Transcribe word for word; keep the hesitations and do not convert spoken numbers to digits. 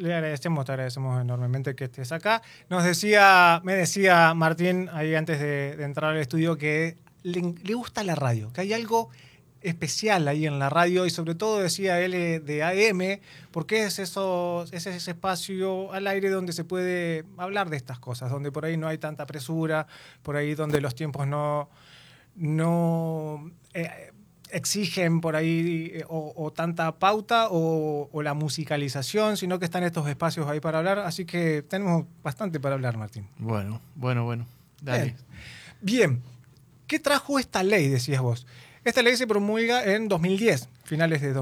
le agradecemos, te agradecemos enormemente que estés acá. Nos decía, me decía Martín ahí antes de, de entrar al estudio que le, le gusta la radio, que hay algo especial ahí en la radio y sobre todo decía él de A M, porque es, eso, es ese espacio al aire donde se puede hablar de estas cosas, donde por ahí no hay tanta presura, por ahí donde los tiempos no, no eh, exigen por ahí eh, o, o tanta pauta o, o la musicalización, sino que están estos espacios ahí para hablar, así que tenemos bastante para hablar, Martín. Bueno, bueno, bueno, dale. Bien. Bien, ¿qué trajo esta ley, decías vos? Esta ley se promulga en dos mil diez, finales de